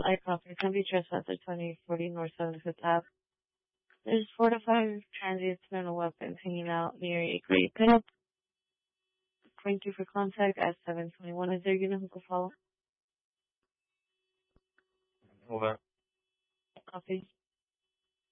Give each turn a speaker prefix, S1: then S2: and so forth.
S1: I copy. Can be trespass at 2040 North 75th Ave. There's 4 to 5 transients and a weapon hanging out near a great pit. Thank you for contact at 721. Is there a unit who can follow?
S2: Over.
S1: Copy.